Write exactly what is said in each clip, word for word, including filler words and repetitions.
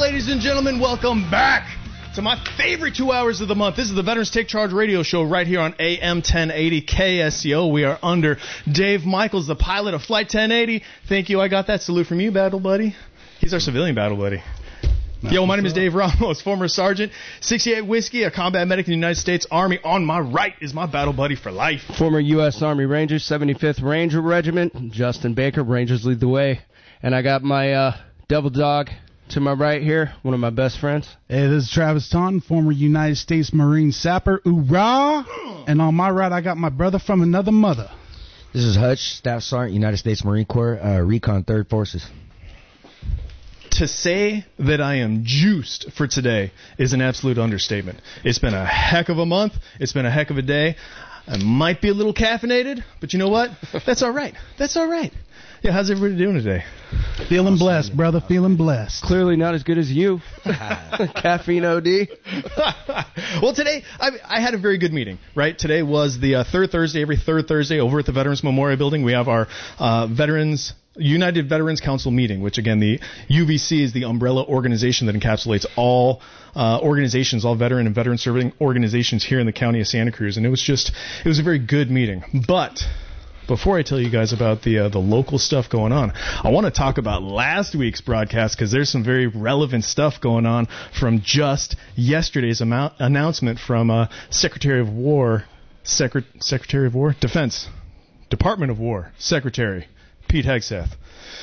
ladies and gentlemen. Welcome back to my favorite two hours of the month. This is the Veterans Take Charge radio show right here on A M ten eighty K S C O. We are under Dave Michaels, the pilot of Flight ten eighty. Thank you. I got that salute from you, battle buddy. He's our civilian battle buddy. Nice. Yo, my name is Dave Ramos, former sergeant, sixty-eight Whiskey, a combat medic in the United States Army. On my right is my battle buddy for life. Former U S Army Ranger, seventy-fifth Ranger Regiment, Justin Baker. Rangers lead the way. And I got my uh, devil dog to my right here, one of my best friends. Hey, this is Travis Taunton, former United States Marine sapper. Hoorah! And on my right, I got my brother from another mother. This is Hutch, Staff Sergeant, United States Marine Corps, uh, Recon third Forces. To say that I am juiced for today is an absolute understatement. It's been a heck of a month. It's been a heck of a day. I might be a little caffeinated, but you know what? That's all right. That's all right. Yeah, how's everybody doing today? Feeling blessed, brother. Feeling blessed. Clearly not as good as you. Caffeine O D. Well, today I, I had a very good meeting, right? Today was the uh, third Thursday, every third Thursday over at the Veterans Memorial Building. We have our uh, Veterans United Veterans Council meeting, which, again, the U V C is the umbrella organization that encapsulates all uh, organizations, all veteran and veteran-serving organizations here in the county of Santa Cruz. And it was just, it was a very good meeting. But before I tell you guys about the uh, the local stuff going on, I want to talk about last week's broadcast because there's some very relevant stuff going on from just yesterday's amount, announcement from uh, Secretary of War, Secret, Secretary of War, Defense, Department of War, Secretary Pete Hegseth.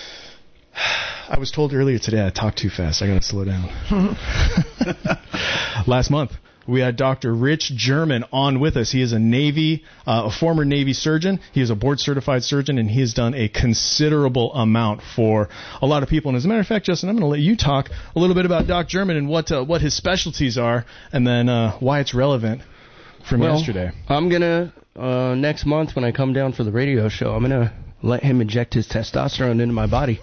I was told earlier today I talked too fast. I got to slow down. Last month, we had Doctor Rich German on with us. He is a Navy, uh, a former Navy surgeon. He is a board-certified surgeon, and he has done a considerable amount for a lot of people. And as a matter of fact, Justin, I'm going to let you talk a little bit about Doc German and what uh, what his specialties are, and then uh, why it's relevant from well, yesterday. I'm going to, uh, next month when I come down for the radio show, I'm going to let him inject his testosterone into my body.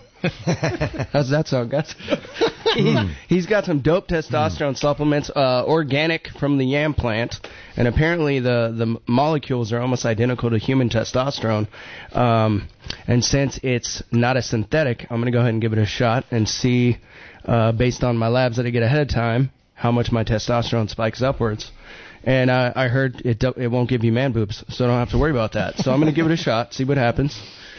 How's that sound, guys? he, he's got some dope testosterone mm. supplements, uh, organic from the yam plant, and apparently the, the molecules are almost identical to human testosterone. Um, and since it's not a synthetic, I'm going to go ahead and give it a shot and see, uh, based on my labs that I get ahead of time, how much my testosterone spikes upwards. And uh, I heard it do- it won't give you man boobs, so I don't have to worry about that. So I'm going to give it a shot, see what happens.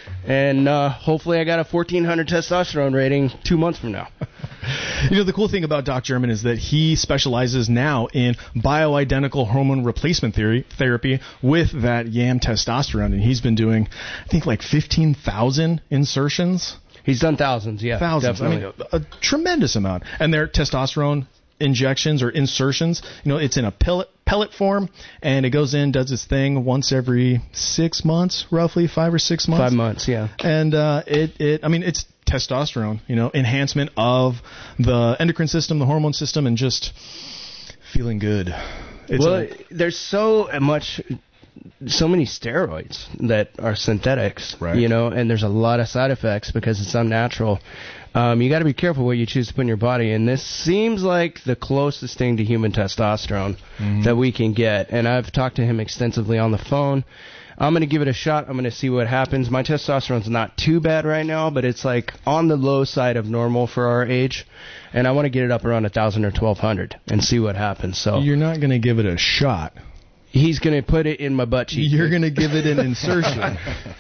And uh, hopefully I got a fourteen hundred testosterone rating two months from now. You know, the cool thing about Doc German is that he specializes now in bioidentical hormone replacement theory, therapy with that yam testosterone. And he's been doing, I think, like fifteen thousand insertions. He's done thousands, yeah. Thousands. Definitely. I mean, a, a tremendous amount. And they're testosterone injections or insertions. You know, it's in a pellet pellet form, and it goes in, does its thing once every six months, roughly five or six months. Five months, yeah. And uh, it, it, I mean, it's testosterone. You know, enhancement of the endocrine system, the hormone system, and just feeling good. It's well, a, there's so much. So many steroids that are synthetics, right. You know, and there's a lot of side effects because it's unnatural. Um, you got to be careful what you choose to put in your body, and this seems like the closest thing to human testosterone mm-hmm. that we can get. And I've talked to him extensively on the phone. I'm going to give it a shot. I'm going to see what happens. My testosterone's not too bad right now, but it's like on the low side of normal for our age, and I want to get it up around one thousand or twelve hundred and see what happens. So you're not going to give it a shot. He's going to put it in my butt cheek. You're going to give it an insertion.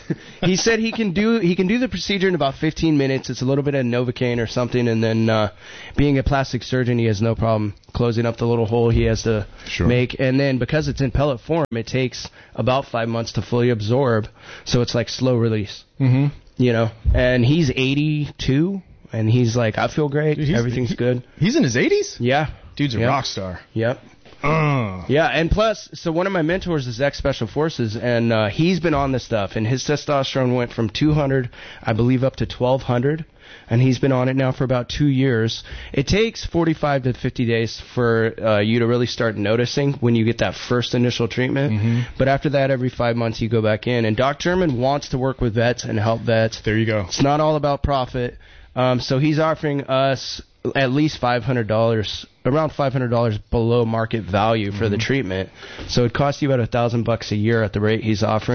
He said he can do he can do the procedure in about fifteen minutes. It's a little bit of Novocaine or something, and then uh, being a plastic surgeon, he has no problem closing up the little hole he has to sure. make. And then because it's in pellet form, it takes about five months to fully absorb, so it's like slow release. Mm-hmm. You know, and he's eighty-two, and he's like, I feel great. Dude, everything's he, good. He's in his eighties? Yeah. Dude's a yep. rock star. Yep. Uh. Yeah, and plus, so one of my mentors is ex-Special Forces, and uh, he's been on this stuff, and his testosterone went from two hundred, I believe, up to twelve hundred, and he's been on it now for about two years. It takes forty-five to fifty days for uh, you to really start noticing when you get that first initial treatment, mm-hmm. but after that, every five months you go back in, and Doc German wants to work with vets and help vets. There you go. It's not all about profit, um, so he's offering us at least five hundred dollars, around five hundred dollars below market value for mm-hmm. the treatment. So it costs you about a thousand bucks a year at the rate he's offering.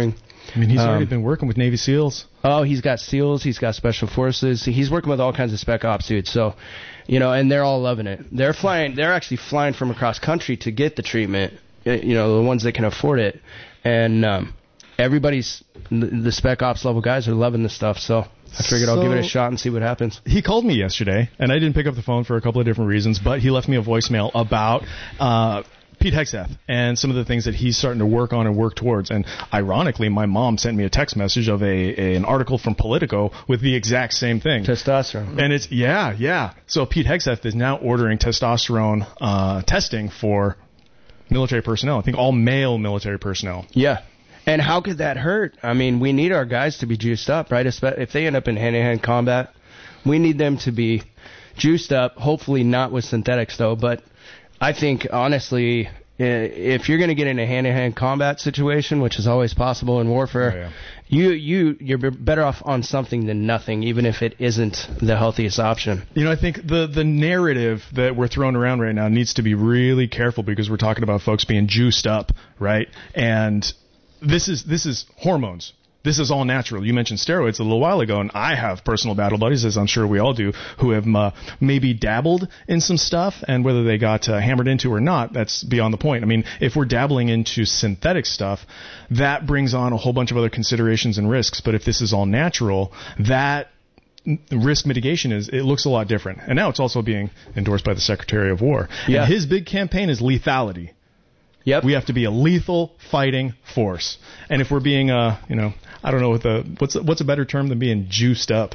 I mean, he's Um, already been working with Navy SEALs. Oh, he's got SEALs, he's got Special Forces, he's working with all kinds of spec ops dudes. So, you know, and they're all loving it. They're flying, they're actually flying from across country to get the treatment. You know, the ones that can afford it, and um, everybody's the spec ops level guys are loving this stuff. So I figured I'll give it a So- shot and see what happens. He called me yesterday, and I didn't pick up the phone for a couple of different reasons, but he left me a voicemail about uh, Pete Hegseth and some of the things that he's starting to work on and work towards. And ironically, my mom sent me a text message of a, a an article from Politico with the exact same thing. Testosterone. And it's, yeah, yeah. So Pete Hegseth is now ordering testosterone uh, testing for military personnel. I think all male military personnel. Yeah. And how could that hurt? I mean, we need our guys to be juiced up, right? Espe- If they end up in hand-to-hand combat, we need them to be juiced up, hopefully not with synthetics, though. But I think, honestly, i- if you're going to get in a hand-to-hand combat situation, which is always possible in warfare, Oh, yeah. you, you, you're b- better off on something than nothing, even if it isn't the healthiest option. You know, I think the, the narrative that we're throwing around right now needs to be really careful because we're talking about folks being juiced up, right? And this is this is hormones. This is all natural. You mentioned steroids a little while ago, and I have personal battle buddies, as I'm sure we all do, who have uh, maybe dabbled in some stuff, and whether they got uh, hammered into or not, that's beyond the point. I mean, if we're dabbling into synthetic stuff, that brings on a whole bunch of other considerations and risks. But if this is all natural, that risk mitigation is, it looks a lot different. And now it's also being endorsed by the Secretary of War. Yeah. And his big campaign is lethality. Yep. We have to be a lethal fighting force. And if we're being, uh, you know, I don't know what the what's what's a better term than being juiced up?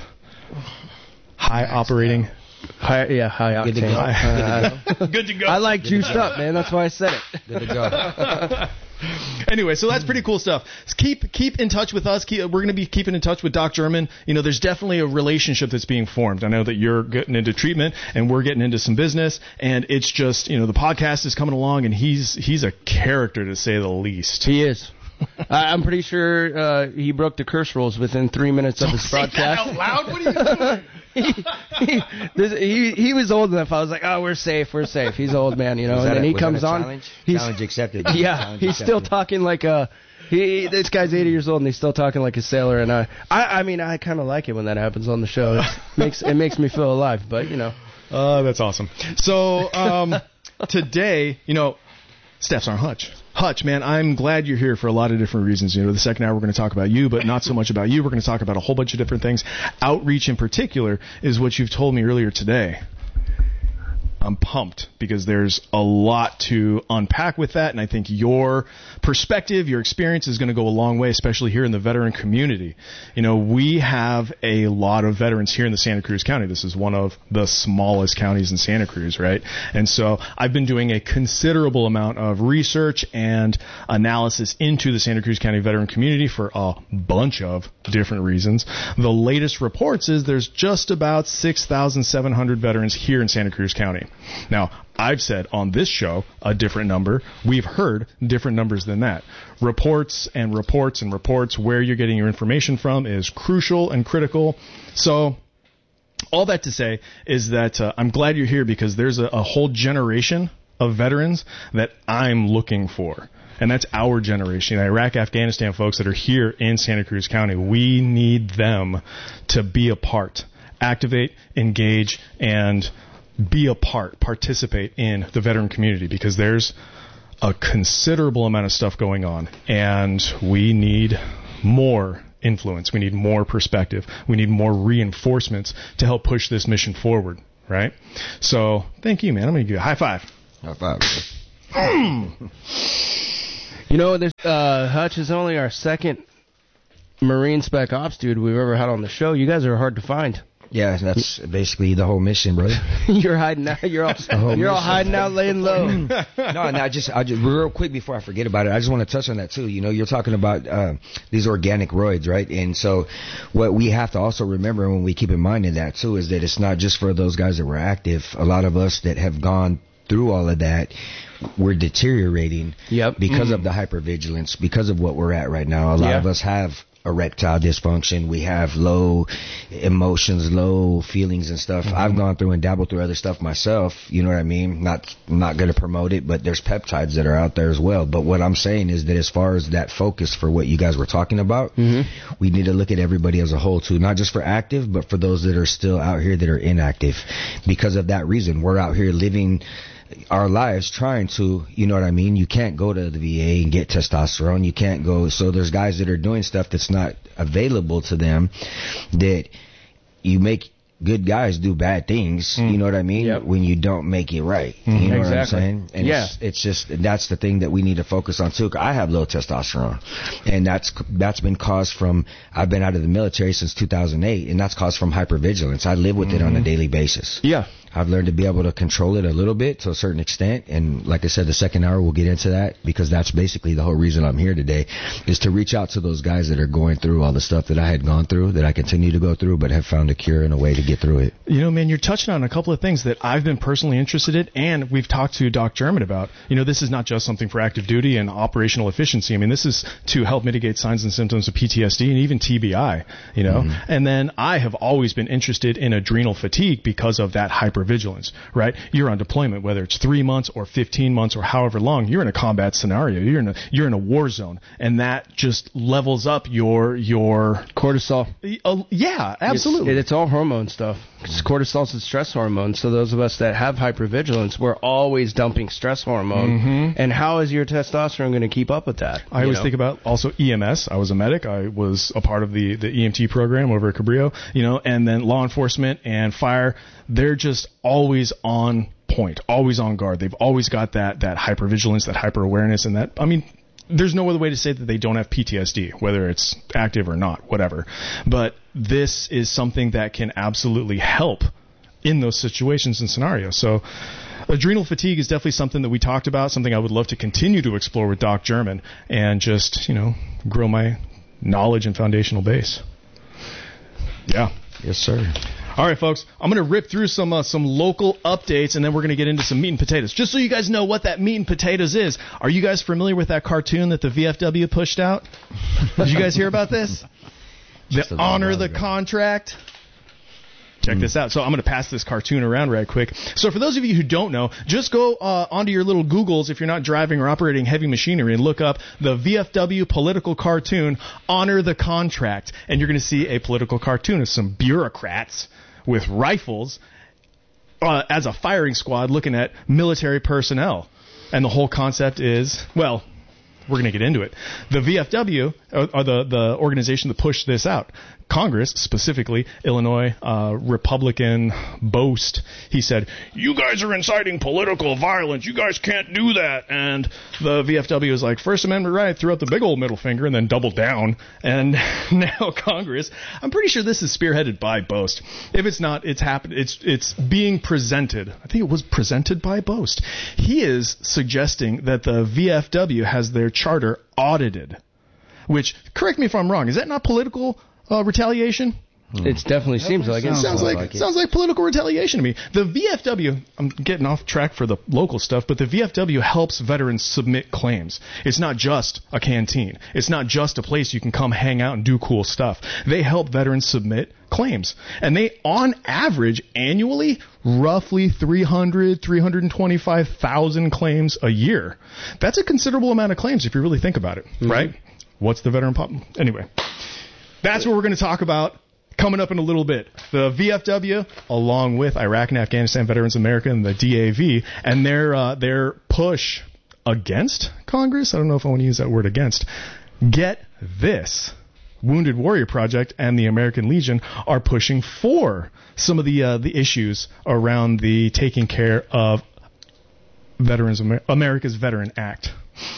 High operating. High, yeah, high octane. Good to go. Uh, Good to go. I like juiced up, man. That's why I said it. Good to go. Anyway, so that's pretty cool stuff. Keep keep in touch with us. Keep, we're going to be keeping in touch with Doc German. You know, there's definitely a relationship that's being formed. I know that you're getting into treatment, and we're getting into some business, and it's just, you know, the podcast is coming along, and he's he's a character to say the least. He is. I, I'm pretty sure uh, he broke the curse rules within three minutes of his broadcast. Out loud? What are you doing? he, he, this, he he was old enough. I was like, oh, we're safe, we're safe. He's an old man, you know. Was And that then a- he was that comes a on. challenge? He's, Challenge accepted. yeah, Challenge he's still accepted. talking like a. He, this guy's eighty years old and he's still talking like a sailor. And I, I, I mean, I kind of like it when that happens on the show. It makes it makes me feel alive. But you know, Oh, that's awesome. So um, today, you know, Steph's on Hutch. Hutch, man, I'm glad you're here for a lot of different reasons. You know, the second hour we're going to talk about you, but not so much about you. We're going to talk about a whole bunch of different things. Outreach in particular is what you've told me earlier today. I'm pumped because there's a lot to unpack with that, and I think your perspective, your experience is going to go a long way, especially here in the veteran community. You know, we have a lot of veterans here in the Santa Cruz County. This is one of the smallest counties in Santa Cruz, right? And so I've been doing a considerable amount of research and analysis into the Santa Cruz County veteran community for a bunch of different reasons. The latest reports is there's just about six thousand seven hundred veterans here in Santa Cruz County. Now, I've said on this show a different number. We've heard different numbers than that. Reports and reports and reports, where you're getting your information from is crucial and critical. So all that to say is that uh, I'm glad you're here because there's a, a whole generation of veterans that I'm looking for. And that's our generation, Iraq, Afghanistan folks that are here in Santa Cruz County. We need them to be a part, activate, engage, and be a part, participate in the veteran community because there's a considerable amount of stuff going on, and we need more influence. We need more perspective. We need more reinforcements to help push this mission forward, right? So thank you, man. I'm going to give you a high five. High five. you know, there's uh, Hutch is only our second Marine Spec Ops dude we've ever had on the show. You guys are hard to find. Yeah, that's basically the whole mission, brother. You're hiding out. You're all you're all mission. hiding out, laying low. No, and I just, I just, real quick before I forget about it, I just want to touch on that too. You know, you're talking about uh, these organic roids, right? And so, what we have to also remember when we keep in mind in that too is that it's not just for those guys that were active. A lot of us that have gone through all of that, we're deteriorating. Yep. Because Mm. of the hypervigilance, because of what we're at right now. A lot Yeah. of us have erectile dysfunction. We have low emotions, low feelings and stuff. Mm-hmm. I've gone through and dabbled through other stuff myself. You know what I mean? Not, not going to promote it, but there's peptides that are out there as well. But what I'm saying is that as far as that focus for what you guys were talking about, mm-hmm. we need to look at everybody as a whole too, not just for active, but for those that are still out here that are inactive. Because of that reason, we're out here living our lives trying to, you know what I mean? You can't go to the V A and get testosterone. You can't go. So there's guys that are doing stuff that's not available to them, that you make good guys do bad things. Mm. You know what I mean? Yep. When you don't make it right. Mm-hmm. You know exactly. what I'm saying? And yeah. it's, it's just, that's the thing that we need to focus on too. I have low testosterone, and that's, that's been caused from, I've been out of the military since two thousand eight, and that's caused from hypervigilance. I live with mm-hmm. it on a daily basis. Yeah. I've learned to be able to control it a little bit to a certain extent. And like I said, the second hour we'll get into that, because that's basically the whole reason I'm here today, is to reach out to those guys that are going through all the stuff that I had gone through, that I continue to go through, but have found a cure and a way to get through it. You know, man, you're touching on a couple of things that I've been personally interested in, and we've talked to Doc German about. You know, this is not just something for active duty and operational efficiency. I mean, this is to help mitigate signs and symptoms of P T S D and even T B I, you know. Mm-hmm. And then I have always been interested in adrenal fatigue because of that hypervigilance, right? You're on deployment, whether it's three months or fifteen months or however long, you're in a combat scenario. You're in a, you're in a war zone, and that just levels up your, your cortisol. Uh, yeah, absolutely. It's, it's all hormone stuff. It's cortisol's a stress hormone. So those of us that have hypervigilance, we're always dumping stress hormone. Mm-hmm. And how is your testosterone going to keep up with that? I always know? think about also E M S. I was a medic. I was a part of the, the E M T program over at Cabrillo, you know, and then law enforcement and fire. They're just always on point, always on guard. They've always got that, that hypervigilance, that hyper-awareness, and that, I mean, there's no other way to say that they don't have P T S D, whether it's active or not, whatever. But this is something that can absolutely help in those situations and scenarios. So adrenal fatigue is definitely something that we talked about, something I would love to continue to explore with Doc German and just, you know, grow my knowledge and foundational base. Yeah. Yes, sir. All right, folks, I'm going to rip through some uh, some local updates, and then we're going to get into some meat and potatoes. Just so you guys know what that meat and potatoes is, are you guys familiar with that cartoon that the V F W pushed out? Did you guys hear about this? The Honor the Contract? Check this out. So I'm going to pass this cartoon around right quick. So for those of you who don't know, just go uh, onto your little Googles if you're not driving or operating heavy machinery and look up the V F W political cartoon, Honor the Contract. And you're going to see a political cartoon of some bureaucrats with rifles uh, as a firing squad looking at military personnel. And the whole concept is, well, we're going to get into it. The V F W, or, or the, the organization that pushed this out, Congress, specifically Illinois uh, Republican Boast, he said, you guys are inciting political violence. You guys can't do that. And the V F W was like, First Amendment right, threw out the big old middle finger and then doubled down. And now Congress, I'm pretty sure this is spearheaded by Boast. If it's not, it's happened. It's it's being presented. I think it was presented by Boast. He is suggesting that the V F W has their charter audited, which, correct me if I'm wrong, is that not political Uh, retaliation? It definitely seems like it. Sounds, sounds like, like it. Sounds like political retaliation to me. The V F W, I'm getting off track for the local stuff, but the V F W helps veterans submit claims. It's not just a canteen. It's not just a place you can come hang out and do cool stuff. They help veterans submit claims. And they, on average, annually, roughly three hundred, three hundred twenty-five thousand claims a year. That's a considerable amount of claims if you really think about it, mm-hmm. right? What's the veteran pop? Anyway. That's what we're going to talk about coming up in a little bit. The V F W, along with Iraq and Afghanistan Veterans America and the D A V, and their uh, their push against Congress. I don't know if I want to use that word against. Get this. Wounded Warrior Project and the American Legion are pushing for some of the uh, the issues around the taking care of Veterans Amer- America's Veteran Act.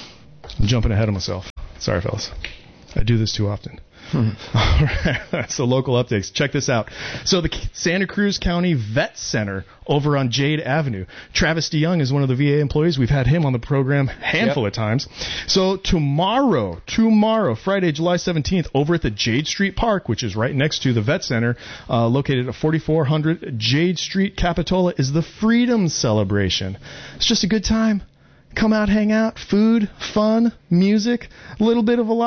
I'm jumping ahead of myself. Sorry, fellas. I do this too often. Hmm. All right. So local updates. Check this out. So the Santa Cruz County Vet Center over on Jade Avenue. Travis DeYoung is one of the V A employees. We've had him on the program a handful yep. of times. So tomorrow, tomorrow, Friday, July seventeenth, over at the Jade Street Park, which is right next to the Vet Center, uh, located at forty-four hundred Jade Street, Capitola, is the Freedom Celebration. It's just a good time. Come out, hang out, food, fun, music, a little bit of a lot.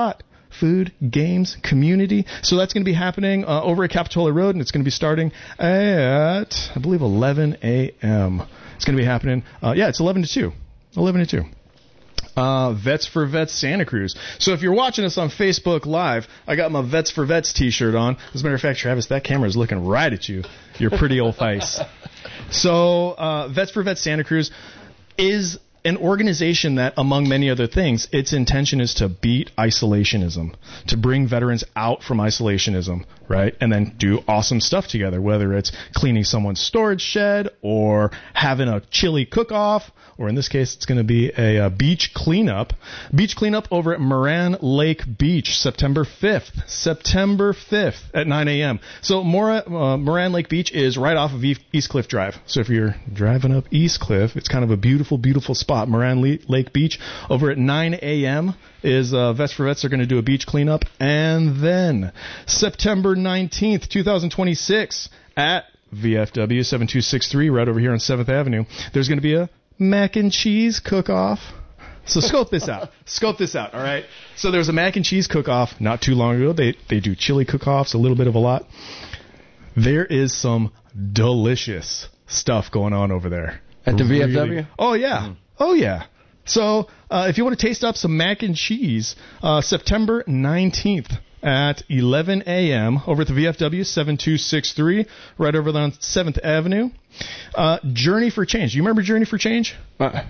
food, games, community. So that's going to be happening uh, over at Capitola Road, and it's going to be starting at, I believe, eleven a.m. It's going to be happening. Uh, yeah, it's eleven to two. eleven to two. Uh, Vets for Vets Santa Cruz. So if you're watching us on Facebook Live, I got my Vets for Vets t-shirt on. As a matter of fact, Travis, that camera is looking right at you. Your pretty old face. So uh, Vets for Vets Santa Cruz is an organization that, among many other things, its intention is to beat isolationism, to bring veterans out from isolationism, right? And then do awesome stuff together, whether it's cleaning someone's storage shed or having a chili cook-off, or in this case, it's going to be a, a beach cleanup. Beach cleanup over at Moran Lake Beach, September fifth. September fifth at nine a.m. So Mora, uh, Moran Lake Beach is right off of East Cliff Drive. So if you're driving up East Cliff, it's kind of a beautiful, beautiful spot. Moran Lake Beach over at nine a.m. is uh, Vets for Vets are going to do a beach cleanup. And then September nineteenth, twenty twenty-six at V F W seven two six three right over here on seventh Avenue, there's going to be a mac and cheese cook-off. So scope this out. Scope this out, all right? So there was a mac and cheese cook-off not too long ago. They they do chili cook-offs, a little bit of a lot. There is some delicious stuff going on over there. At the really. V F W? Oh, yeah. Mm. Oh, yeah. So uh, if you want to taste up some mac and cheese, uh, September nineteenth at eleven a.m. over at the V F W seven two six three, right over there on seventh Avenue. Uh, Journey for Change. You remember Journey for Change? Uh,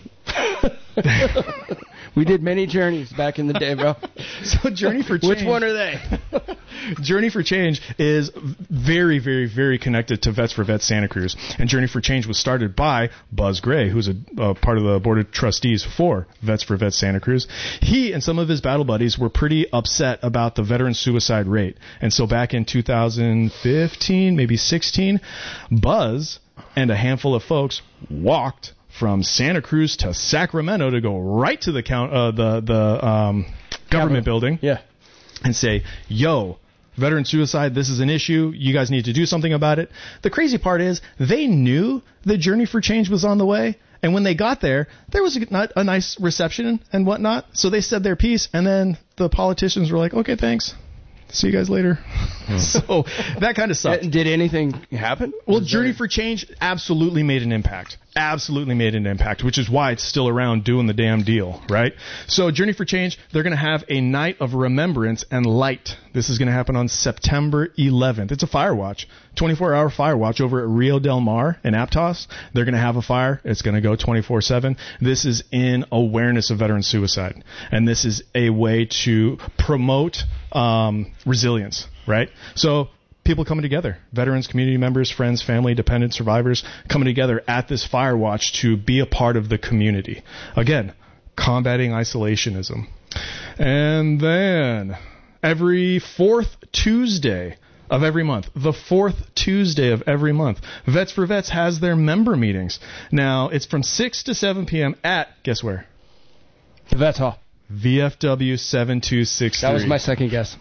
we did many journeys back in the day, bro. So Journey for Change. Which one are they? Journey for Change is very, very, very connected to Vets for Vets Santa Cruz. And Journey for Change was started by Buzz Gray, who's a uh, part of the board of trustees for Vets for Vets Santa Cruz. He and some of his battle buddies were pretty upset about the veteran suicide rate. And so back in two thousand fifteen, maybe sixteen, Buzz and a handful of folks walked from Santa Cruz to Sacramento to go right to the count, uh, the the um, government building, yeah, and say, "Yo, veteran suicide, this is an issue. You guys need to do something about it." The crazy part is they knew the Journey for Change was on the way, and when they got there, there was a, a nice reception and whatnot. So they said their piece, and then the politicians were like, "Okay, thanks. See you guys later." So that kind of sucked. Did anything happen? Well, Journey for Change absolutely made an impact. Absolutely made an impact, which is why it's still around doing the damn deal, right? So Journey for Change, they're going to have a night of remembrance and light. This is going to happen on September eleventh. It's a fire watch, twenty-four hour fire watch over at Rio Del Mar in Aptos. They're going to have a fire. It's going to go twenty-four seven. This is in awareness of veteran suicide. And this is a way to promote um, resilience, right? So people coming together, veterans, community members, friends, family, dependents, survivors, coming together at this fire watch to be a part of the community. Again, combating isolationism. And then every fourth Tuesday of every month, the fourth Tuesday of every month, Vets for Vets has their member meetings. Now, it's from six to seven p.m. at, guess where? The Vets Hall. V F W seven two six three. That was my second guess.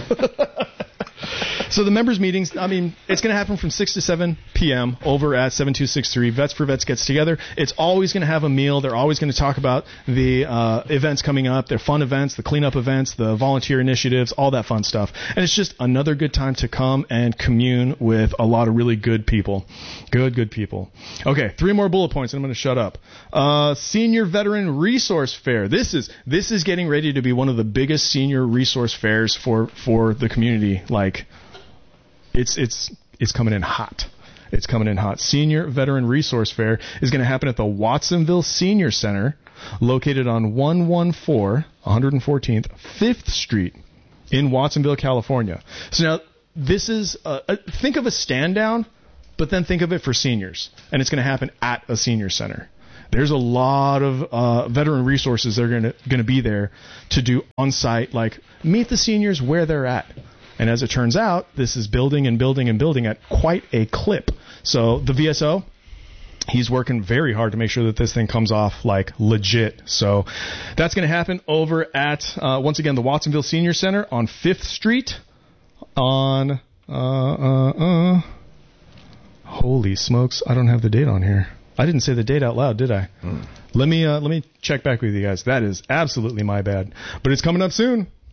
So the members' meetings, I mean, it's going to happen from six to seven p.m. over at seven two six three. Vets for Vets gets together. It's always going to have a meal. They're always going to talk about the uh, events coming up, their fun events, the cleanup events, the volunteer initiatives, all that fun stuff. And it's just another good time to come and commune with a lot of really good people. Good, good people. Okay, three more bullet points, and I'm going to shut up. Uh, Senior Veteran Resource Fair. This is this is getting ready to be one of the biggest senior resource fairs for, for the community. Like, It's it's it's coming in hot. It's coming in hot. Senior Veteran Resource Fair is going to happen at the Watsonville Senior Center, located on one fourteen, one fourteenth, fifth Street in Watsonville, California. So now this is a, a, think of a stand down, but then think of it for seniors, and it's going to happen at a senior center. There's a lot of uh, veteran resources that are going to going to be there to do on site, like meet the seniors where they're at. And as it turns out, this is building and building and building at quite a clip. So the V S O, he's working very hard to make sure that this thing comes off like legit. So that's going to happen over at, uh, once again, the Watsonville Senior Center on fifth Street on, uh, uh, uh, holy smokes, I don't have the date on here. I didn't say the date out loud, did I? Mm. Let me, uh, let me check back with you guys. That is absolutely my bad. But it's coming up soon.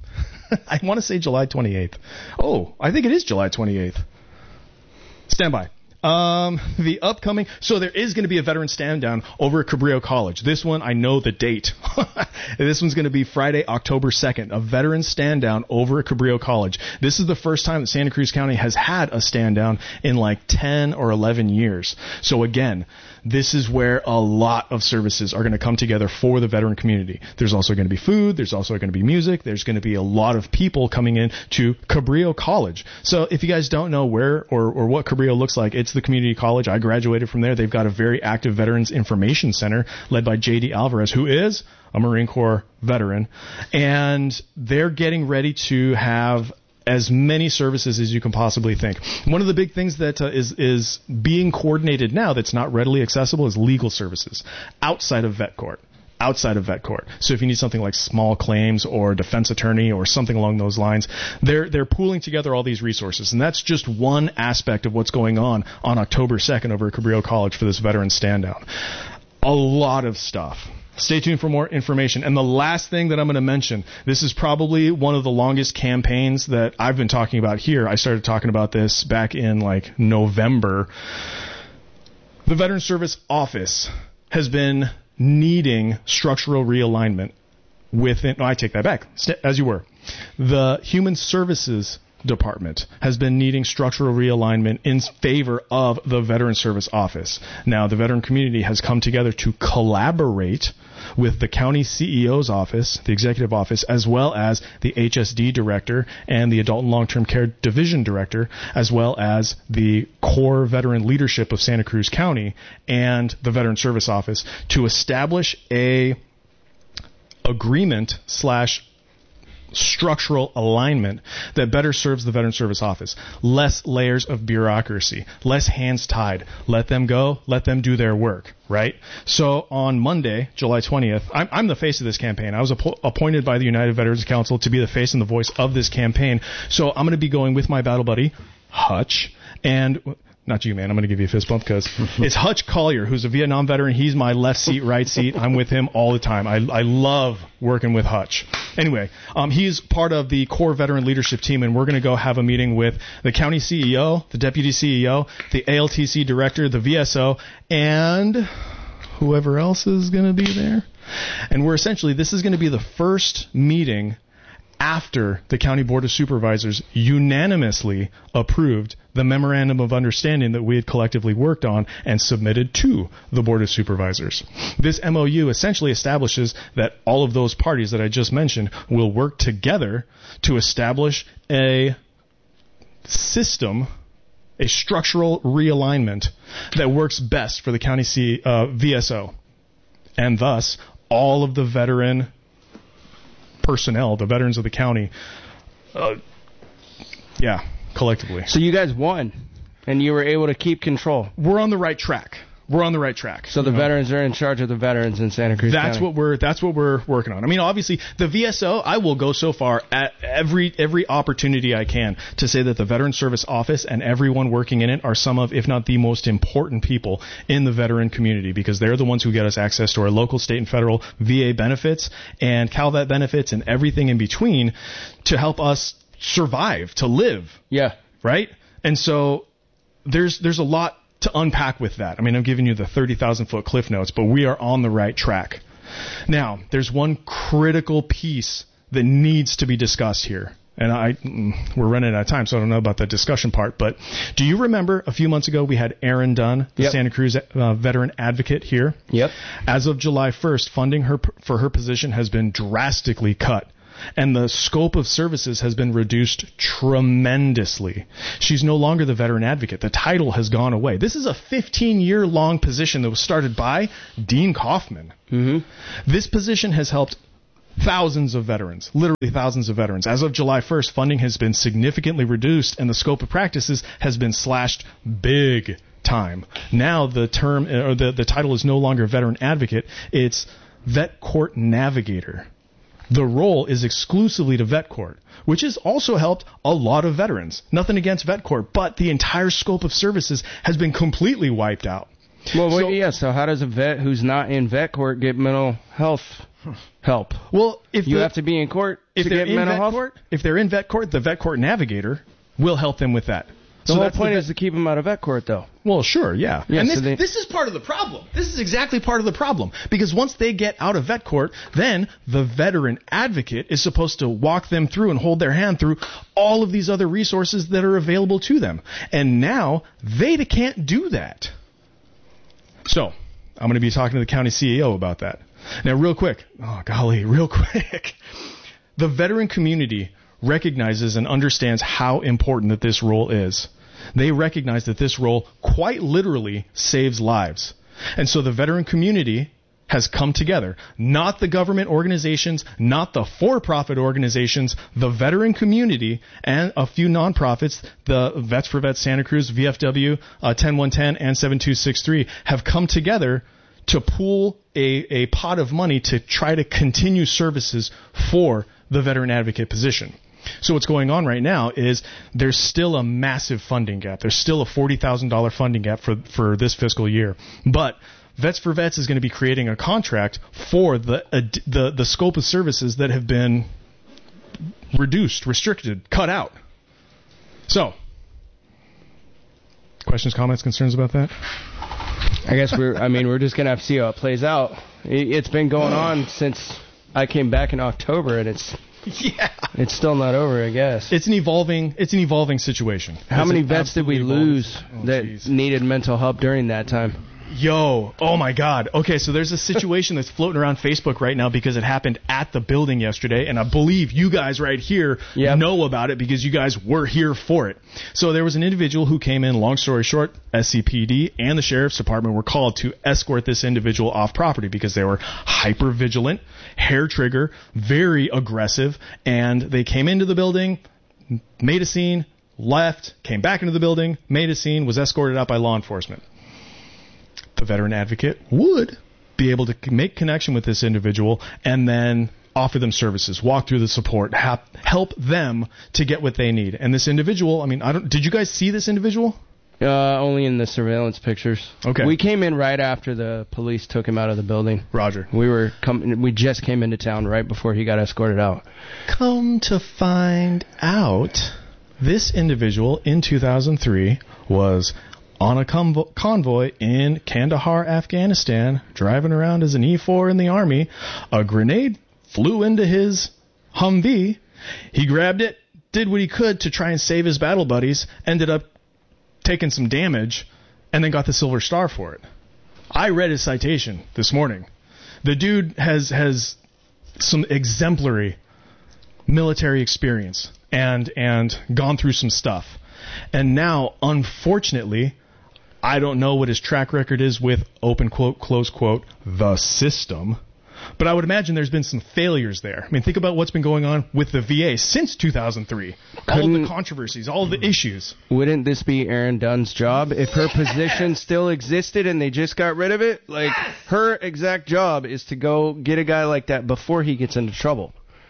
I want to say July twenty-eighth. Oh, I think it is July twenty-eighth. Stand by. Um, the upcoming, so there is going to be a veteran stand down over at Cabrillo College. This one, I know the date. This one's going to be Friday, October second, a veteran stand down over at Cabrillo College. This is the first time that Santa Cruz County has had a stand down in like ten or eleven years. So again, this is where a lot of services are going to come together for the veteran community. There's also going to be food. There's also going to be music. There's going to be a lot of people coming in to Cabrillo College. So if you guys don't know where or, or what Cabrillo looks like, it's the community college. I graduated from there. They've got a very active Veterans Information Center led by J D Alvarez, who is a Marine Corps veteran. And they're getting ready to have as many services as you can possibly think. One of the big things that uh, is is being coordinated now that's not readily accessible is legal services outside of vet court. Outside of vet court. So if you need something like small claims or defense attorney or something along those lines, they're they're pooling together all these resources. And that's just one aspect of what's going on on October second over at Cabrillo College for this veteran stand down. A lot of stuff. Stay tuned for more information. And the last thing that I'm going to mention, this is probably one of the longest campaigns that I've been talking about here. I started talking about this back in like November. The Veteran Service Office has been needing structural realignment within, no, I take that back, as you were. The Human Services Department has been needing structural realignment in favor of the Veteran Service Office. Now, the veteran community has come together to collaborate with the county C E O's office, the executive office, as well as the H S D director and the Adult and Long-Term Care Division director, as well as the core veteran leadership of Santa Cruz County and the Veteran Service Office to establish a agreement slash structural alignment that better serves the Veteran Service Office. Less layers of bureaucracy, less hands tied. Let them go, let them do their work, right? So on Monday, July twentieth, I'm, I'm the face of this campaign. I was appo- appointed by the United Veterans Council to be the face and the voice of this campaign. So I'm going to be going with my battle buddy, Hutch, and... Not you, man. I'm going to give you a fist bump because it's Hutch Collier, who's a Vietnam veteran. He's my left seat, right seat. I'm with him all the time. I, I love working with Hutch. Anyway, um, he's part of the core veteran leadership team, and we're going to go have a meeting with the county C E O, the deputy C E O, the A L T C director, the V S O, and whoever else is going to be there. And we're essentially, this is going to be the first meeting after the County Board of Supervisors unanimously approved the Memorandum of Understanding that we had collectively worked on and submitted to the Board of Supervisors. This M O U essentially establishes that all of those parties that I just mentioned will work together to establish a system, a structural realignment that works best for the county C, uh, V S O, and thus all of the veteran personnel, the veterans of the county, uh, yeah, collectively. So you guys won, and you were able to keep control. We're on the right track. We're on the right track. So the know? veterans are in charge of the veterans in Santa Cruz That's County. what we're that's what we're working on. I mean, obviously, the V S O, I will go so far at every every opportunity I can to say that the Veteran Service Office and everyone working in it are some of, if not the most important people in the veteran community, because they're the ones who get us access to our local, state, and federal V A benefits and CalVet benefits and everything in between to help us survive, to live. Yeah. Right? And so there's there's a lot to unpack with that. I mean, I'm giving you the thirty thousand foot cliff notes, but we are on the right track. Now, there's one critical piece that needs to be discussed here. And I, we're running out of time, so I don't know about the discussion part. But do you remember a few months ago we had Erin Dunn, the yep. Santa Cruz uh, veteran advocate here? Yep. As of July first, funding her for her position has been drastically cut. And the scope of services has been reduced tremendously. She's no longer the veteran advocate. The title has gone away. This is a fifteen-year-long position that was started by Dean Kaufman. Mm-hmm. This position has helped thousands of veterans, literally thousands of veterans. As of July first, funding has been significantly reduced, and the scope of practices has been slashed big time. Now the term or the, the title is no longer veteran advocate. It's vet court navigator. The role is exclusively to vet court, which has also helped a lot of veterans. Nothing against vet court, but the entire scope of services has been completely wiped out. Well, wait, So- yeah, so how does a vet who's not in vet court get mental health help? Well, if You the, have to be in court if to they're get in mental vet health? court, if they're in vet court, the vet court navigator will help them with that. The so whole that's point the is to keep them out of vet court, though. Well, sure, yeah. Yeah, and so this, they- this is part of the problem. This is exactly part of the problem. Because once they get out of vet court, then the veteran advocate is supposed to walk them through and hold their hand through all of these other resources that are available to them. And now they can't do that. So, I'm going to be talking to the county C E O about that. Now, real quick. Oh, golly, real quick. The veteran community recognizes and understands how important that this role is. They recognize that this role quite literally saves lives. And so the veteran community has come together. Not the government organizations, not the for-profit organizations, the veteran community and a few nonprofits, the Vets for Vets Santa Cruz, V F W, uh, ten one ten, and seven two six three, have come together to pool a, a pot of money to try to continue services for the veteran advocate position. So what's going on right now is there's still a massive funding gap. There's still a forty thousand dollars funding gap for, for this fiscal year. But Vets for Vets is going to be creating a contract for the, uh, the, the scope of services that have been reduced, restricted, cut out. So, questions, comments, concerns about that? I guess we're, I mean, we're just going to have to see how it plays out. It, it's been going on since I came back in October, and it's Yeah. it's still not over, I guess. It's an evolving, it's an evolving situation. How It's many an vets did we absolutely evolving- lose Oh, that geez. needed mental help during that time? Yo, oh my God. Okay, so there's a situation that's floating around Facebook right now because it happened at the building yesterday, and I believe you guys right here Yep. know about it because you guys were here for it. So there was an individual who came in, long story short, S C P D and the Sheriff's Department were called to escort this individual off property because they were hyper vigilant, hair trigger, very aggressive, and they came into the building, made a scene, left, came back into the building, made a scene, was escorted out by law enforcement. The veteran advocate would be able to make connection with this individual and then offer them services, walk through the support, help, help them to get what they need. And this individual, I mean, I don't. Did you guys see this individual? Uh, only in the surveillance pictures. Okay. We came in right after the police took him out of the building. Roger. We were com- we just came into town right before he got escorted out. Come to find out, this individual in two thousand three was on a convo- convoy in Kandahar, Afghanistan, driving around as an E four in the Army. A grenade flew into his Humvee. He grabbed it, did what he could to try and save his battle buddies, ended up taking some damage, and then got the Silver Star for it. I read his citation this morning. The dude has has some exemplary military experience and and gone through some stuff. And now, unfortunately, I don't know what his track record is with, open quote, close quote, the system. But I would imagine there's been some failures there. I mean, think about what's been going on with the V A since two thousand three. All of Couldn't- the controversies, all of the issues. Wouldn't this be Erin Dunn's job if her position still existed and they just got rid of it? Like, her exact job is to go get a guy like that before he gets into trouble.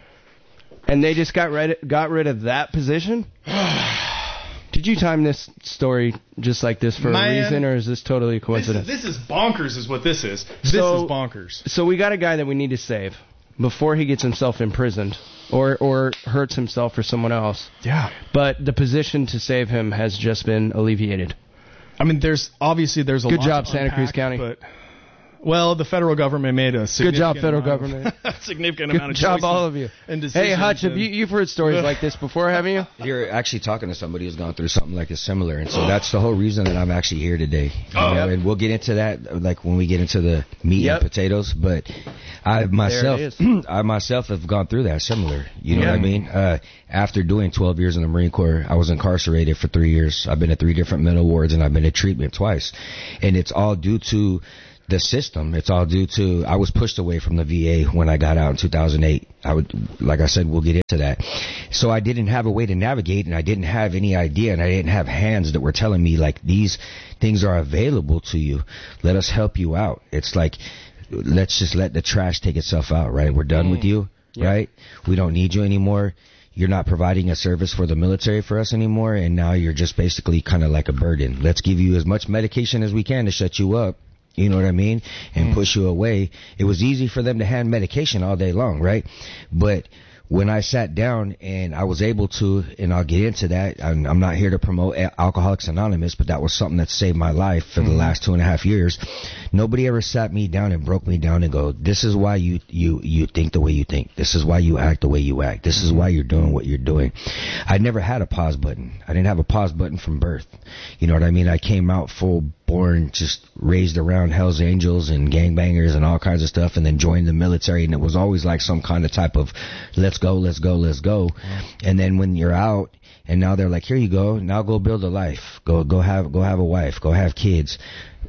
And they just got rid got rid of that position? Did you time this story just like this for Man. a reason, or is this totally a This is, coincidence? this is bonkers is what this is. This So- is bonkers. So we got a guy that we need to save before he gets himself imprisoned or or hurts himself or someone else. Yeah. But the position to save him has just been alleviated. I mean, there's obviously there's a Good lot job, to Santa Cruz unpack, County. But, well, the federal government made a Good significant job, federal amount government. Of, significant Good amount of job, choices all of you. and Hey, decisions Hutch, have and- you, you've heard stories like this before, haven't you? You're actually talking to somebody who's gone through something like this similar, and so that's the whole reason that I'm actually here today. You Oh. know, and we'll get into that like when we get into the meat Yep. and potatoes. But I myself, is. I myself have gone through that similar. You know Yeah. what I mean? Uh, after doing twelve years in the Marine Corps, I was incarcerated for three years. I've been to three different mental wards, and I've been to treatment twice, and it's all due to the system. It's all due to, I was pushed away from the V A when I got out in two thousand eight. I would, like I said, we'll get into that. So I didn't have a way to navigate, and I didn't have any idea, and I didn't have hands that were telling me, like, these things are available to you. Let us help you out. It's like, let's just let the trash take itself out, right? We're done with you, right? We don't need you anymore. You're not providing a service for the military for us anymore, and now you're just basically kind of like a burden. Let's give you as much medication as we can to shut you up, you know what I mean, and mm. push you away. It was easy for them to hand medication all day long, right? But when I sat down and I was able to, and I'll get into that, I'm, I'm not here to promote Alcoholics Anonymous, but that was something that saved my life for mm-hmm. the last two and a half years. Nobody ever sat me down and broke me down and go, this is why you, you, you think the way you think. This is why you act the way you act. This is why you're doing what you're doing. I never had a pause button. I didn't have a pause button from birth. You know what I mean? I came out full born, just raised around Hell's Angels and gangbangers and all kinds of stuff, and then joined the military, and it was always like some kind of type of let's go, let's go, let's go. Yeah. And then when you're out, and now they're like, here you go, now go build a life, go go have go have a wife, go have kids.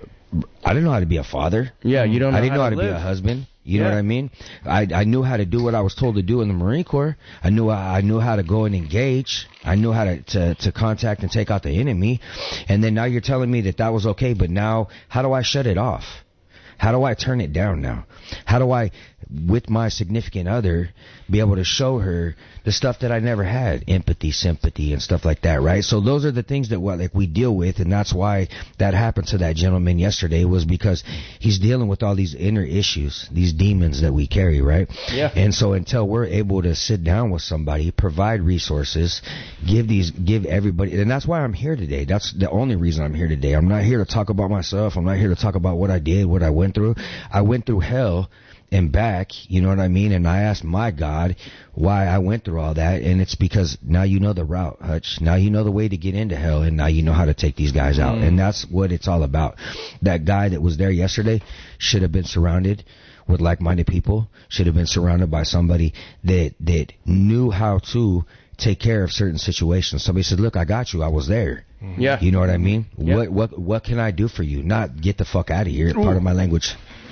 I didn't know how to be a father. Yeah, you don't know I didn't how know how to, to live. be a husband. You yeah. know what I mean? I I knew how to do what I was told to do in the Marine Corps. I knew I knew how to go and engage. I knew how to, to, to contact and take out the enemy. And then now you're telling me that that was okay, but now how do I shut it off? How do I turn it down now? How do I, with my significant other, be able to show her the stuff that I never had, empathy, sympathy, and stuff like that, right? So those are the things that what like we deal with, and that's why that happened to that gentleman yesterday, was because he's dealing with all these inner issues, these demons that we carry, right? Yeah. And so until we're able to sit down with somebody, provide resources, give these, give everybody, and that's why I'm here today. That's the only reason I'm here today. I'm not here to talk about myself. I'm not here to talk about what I did, what I went through. I went through hell and back, you know what I mean? And I asked my God why I went through all that, and it's because now you know the route, Hutch. Now you know the way to get into hell, and now you know how to take these guys out. Mm. And that's what it's all about. That guy that was there yesterday should have been surrounded with like-minded people, should have been surrounded by somebody that that knew how to take care of certain situations. Somebody said, look, I got you. I was there. Yeah. You know what I mean? Yeah. What what what can I do for you? Not get the fuck out of here. Ooh. Part of my language.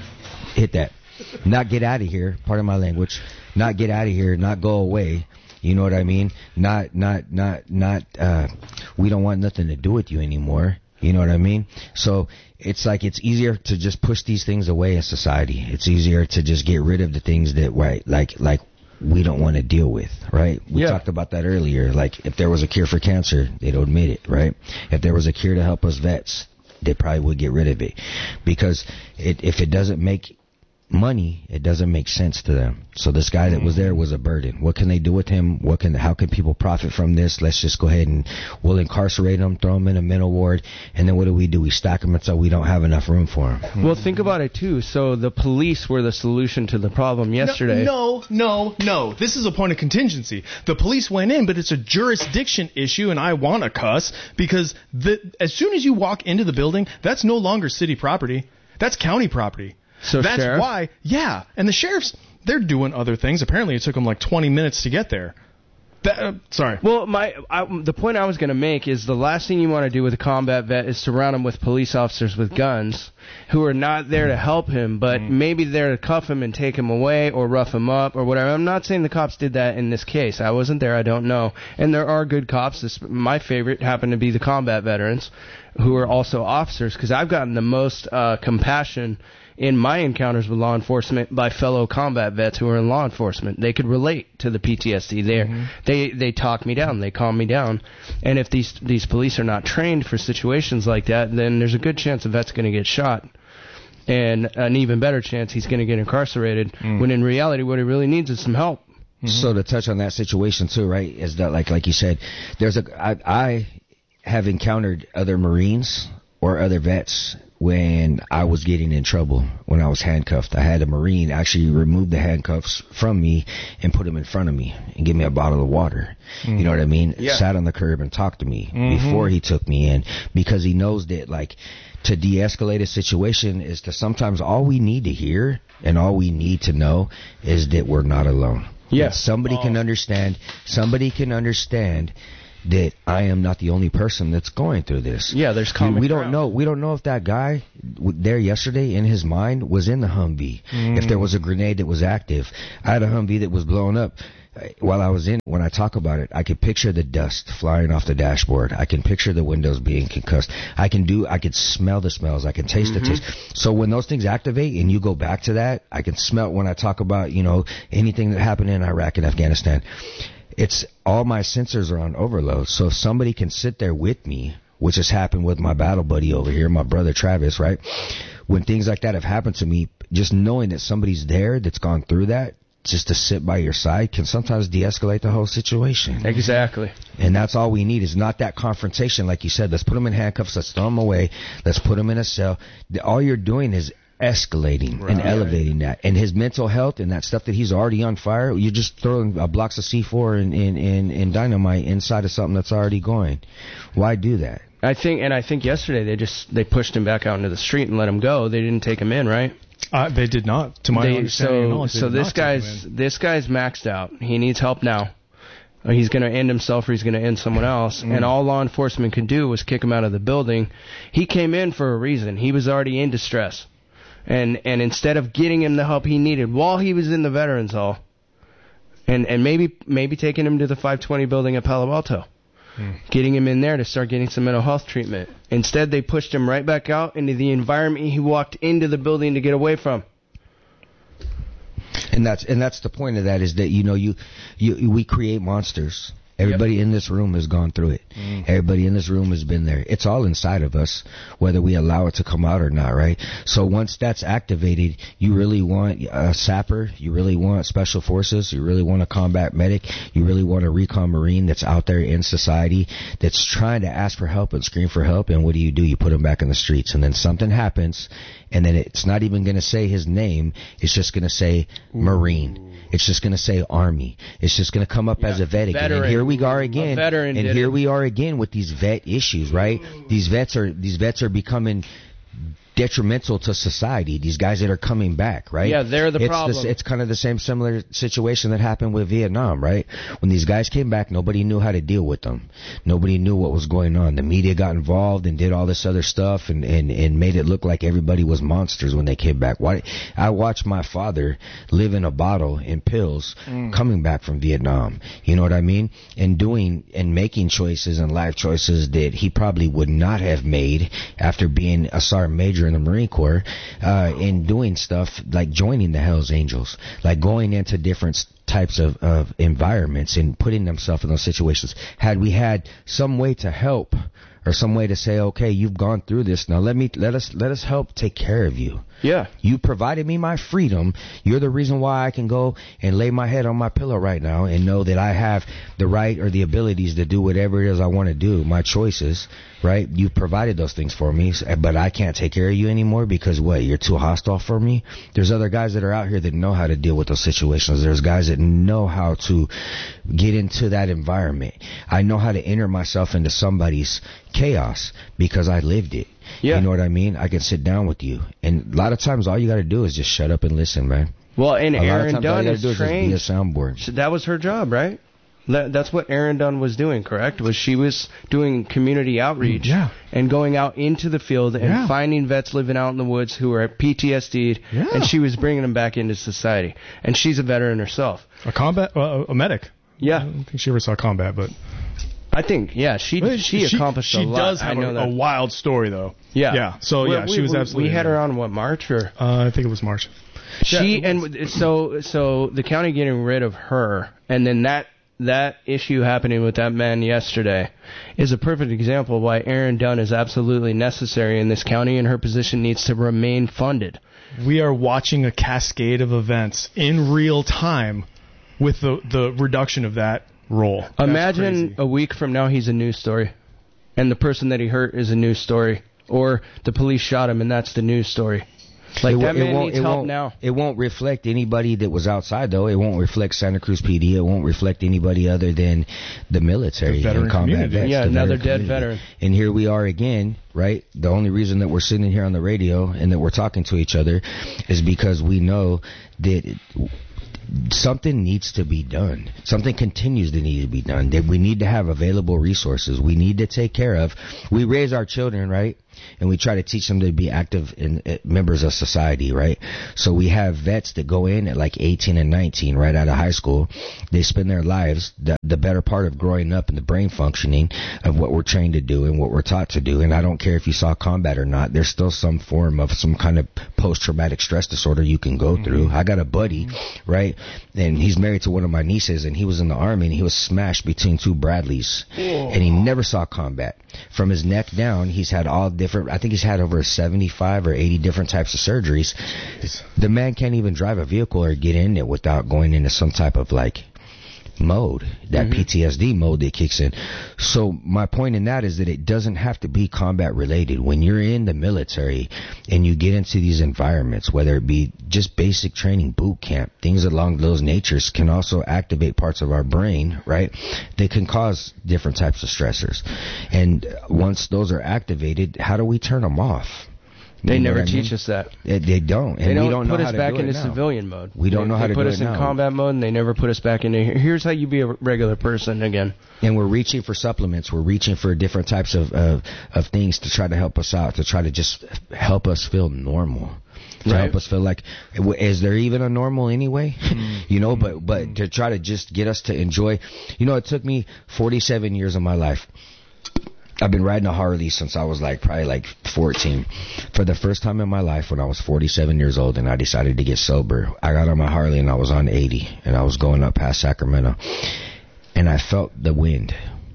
Hit that. Not get out of here. Part of my language. Not get out of here. Not go away. You know what I mean? Not not not not. Uh, we don't want nothing to do with you anymore. You know what I mean? So it's like it's easier to just push these things away in society. It's easier to just get rid of the things that right like like. we don't want to deal with, right? We yeah. talked about that earlier. Like, if there was a cure for cancer, they'd admit it, right? If there was a cure to help us vets, they probably would get rid of it. Because it, if it doesn't make money, it doesn't make sense to them. So this guy that was there was a burden. What can they do with him? What can, how can people profit from this? Let's just go ahead and we'll incarcerate him, throw him in a mental ward, and then what do we do? We stack him until we don't have enough room for him. Well, think about it too. So the police were the solution to the problem yesterday. No, no, no, no. This is a point of contingency. The police went in, but it's a jurisdiction issue, and I want to cuss because the, as soon as you walk into the building, that's no longer city property. That's county property. So that's sheriff? why, yeah. And the sheriffs, they're doing other things. Apparently, it took them like twenty minutes to get there. That, uh, sorry. Well, my I, the point I was going to make is the last thing you want to do with a combat vet is surround him with police officers with guns who are not there to help him, but mm. maybe there to cuff him and take him away or rough him up or whatever. I'm not saying the cops did that in this case. I wasn't there. I don't know. And there are good cops. This, my favorite happen to be the combat veterans who are also officers, because I've gotten the most uh, compassion in my encounters with law enforcement by fellow combat vets who are in law enforcement. They could relate to the P T S D. They mm-hmm. they they talk me down. They calm me down. And if these these police are not trained for situations like that, then there's a good chance a vet's going to get shot, and an even better chance he's going to get incarcerated. Mm. When in reality, what he really needs is some help. Mm-hmm. So to touch on that situation too, right? Is that like like you said, there's a I, I have encountered other Marines or other vets when I was getting in trouble, when I was handcuffed. I had a Marine actually remove the handcuffs from me and put them in front of me and give me a bottle of water. Mm-hmm. You know what I mean? Yeah. Sat on the curb and talked to me mm-hmm. before he took me in, because he knows that, like, to de-escalate a situation is to sometimes all we need to hear and all we need to know is that we're not alone. Yeah. That somebody oh. can understand, somebody can understand that I am not the only person that's going through this. Yeah, there's common we, we don't ground. know. We don't know if that guy w- there yesterday in his mind was in the Humvee. Mm. If there was a grenade that was active. I had a Humvee that was blown up. While I was in, when I talk about it, I could picture the dust flying off the dashboard. I can picture the windows being concussed. I can do, I could smell the smells. I can taste mm-hmm. the taste. So when those things activate and you go back to that, I can smell when I talk about, you know, anything that happened in Iraq and Afghanistan. It's all my sensors are on overload. So if somebody can sit there with me, which has happened with my battle buddy over here, my brother Travis, right? when things like that have happened to me, just knowing that somebody's there that's gone through that, just to sit by your side can sometimes de-escalate the whole situation. Exactly. And that's all we need is not that confrontation, like you said. Let's put them in handcuffs. Let's throw them away. Let's put them in a cell. All you're doing is escalating right. and elevating that. And his mental health and that stuff that he's already on fire, you're just throwing uh, blocks of C four and, and, and, and dynamite inside of something that's already going. Why do that? I think, and I think yesterday they just they pushed him back out into the street and let him go. They didn't take him in, right? Uh, they did not, to my they, understanding. So, knowledge, so this guy's this guy's maxed out. He needs help now. He's going to end himself or he's going to end someone else. Mm. And all law enforcement could do was kick him out of the building. He came in for a reason. He was already in distress. And and instead of getting him the help he needed while he was in the Veterans Hall, and, and maybe maybe taking him to the five twenty building at Palo Alto, mm. getting him in there to start getting some mental health treatment. Instead, they pushed him right back out into the environment he walked into the building to get away from. And that's and that's the point of that is that, you know, you, you we create monsters. Everybody yep. in this room has gone through it. Mm. Everybody in this room has been there. It's all inside of us, whether we allow it to come out or not, right? So once that's activated, you really want a sapper, you really want special forces, you really want a combat medic, you really want a recon marine that's out there in society that's trying to ask for help and scream for help. And what do you do? You put them back in the streets, and then something happens, and then it's not even going to say his name. It's just going to say Marine. It's just going to say Army. It's just going to come up yeah. as a vet again. Veteran. And here we are again. And here it. we are again with these vet issues, right? These vets are these vets are becoming detrimental to society. These guys that are coming back, right? Yeah, they're the it's problem. The, it's kind of the same similar situation that happened with Vietnam, right? When these guys came back, nobody knew how to deal with them. Nobody knew what was going on. The media got involved and did all this other stuff and, and, and made it look like everybody was monsters when they came back. Why? I watched my father live in a bottle in pills mm. coming back from Vietnam. You know what I mean? And doing and making choices and life choices that he probably would not have made after being a sergeant major in the Marine Corps, uh, in doing stuff like joining the Hells Angels, like going into different types of, of environments and putting themselves in those situations. Had we had some way to help or some way to say, okay, you've gone through this, now let me let us let us help take care of you. Yeah. You provided me my freedom. You're the reason why I can go and lay my head on my pillow right now and know that I have the right or the abilities to do whatever it is I want to do, my choices, right? You provided those things for me, but I can't take care of you anymore because what? You're too hostile for me? There's other guys that are out here that know how to deal with those situations. There's guys that know how to get into that environment. I know how to enter myself into somebody's chaos because I lived it. Yeah. You know what I mean? I can sit down with you. And a lot of times all you got to do is just shut up and listen, man. Well, and a Aaron Dunn is is trained. Just be a soundboard. So that was her job, right? That's what Aaron Dunn was doing, correct? Was she was doing community outreach yeah. and going out into the field and yeah. finding vets living out in the woods who are P T S D'd, yeah. and she was bringing them back into society. And she's a veteran herself. A combat, uh, a medic. Yeah. I don't think she ever saw combat, but... I think, yeah, she she, she accomplished she a lot. She does have I know a, that. a wild story, though. Yeah. Yeah. So, we, yeah, we, she was we, absolutely... We had her on, what, March? or? Uh, I think it was March. She yeah, and so so the county getting rid of her, and then that that issue happening with that man yesterday is a perfect example of why Aaron Dunn is absolutely necessary in this county, and her position needs to remain funded. We are watching a cascade of events in real time with the the reduction of that role. That's Imagine crazy. A week from now he's a news story, and the person that he hurt is a news story, or the police shot him and that's the news story. Like, it, that man it won't, needs it help won't, now. It won't reflect anybody that was outside, though. It won't reflect Santa Cruz P D. It won't reflect anybody other than the military the and combat community. vets. Yeah, the another veteran dead community. veteran. And here we are again, right? The only reason that we're sitting here on the radio and that we're talking to each other is because we know that... It, something needs to be done. Something continues to need to be done. That we need to have available resources. We need to take care of. We raise our children, right? And we try to teach them to be active in, uh, members of society, right? So we have vets that go in at like eighteen and nineteen, right out of high school. They spend their lives, the, the better part of growing up and the brain functioning of what we're trained to do and what we're taught to do. And I don't care if you saw combat or not. There's still some form of some kind of post-traumatic stress disorder you can go mm-hmm. through. I got a buddy, mm-hmm. right? And he's married to one of my nieces, and he was in the Army, and he was smashed between two Bradleys. Whoa. And he never saw combat. From his neck down, he's had all day different, I think he's had over seventy-five or eighty different types of surgeries. The man can't even drive a vehicle or get in it without going into some type of like mode, that mm-hmm. P T S D mode that kicks in. So my point in that is that it doesn't have to be combat related. When you're in the military and you get into these environments, whether it be just basic training, boot camp, things along those natures can also activate parts of our brain, right? They can cause different types of stressors. And once those are activated, how do we turn them off? They You know never what I teach mean? us that. They, they don't. And They don't, we don't put know us how to back do into it now. civilian mode. We don't they, know how they to put do us it in now. combat mode, and they never put us back into, here's how you be a regular person again. And we're reaching for supplements. We're reaching for different types of, of, of things to try to help us out, to try to just help us feel normal. To Right. help us feel like, is there even a normal anyway? Mm. You know, but, but to try to just get us to enjoy. You know, it took me forty-seven years of my life. I've been riding a Harley since I was like probably like fourteen. For the first time in my life, when I was forty-seven years old and I decided to get sober, I got on my Harley and I was on eighty and I was going up past Sacramento, and I felt the wind.